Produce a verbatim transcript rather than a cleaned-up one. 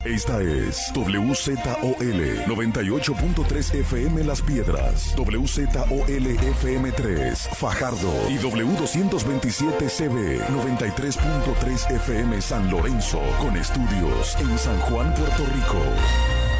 Esta es W Z O L noventa y ocho punto tres F M Las Piedras, W Z O L F M tres Fajardo y W doscientos veintisiete C B noventa y tres punto tres F M San Lorenzo, con estudios en San Juan, Puerto Rico.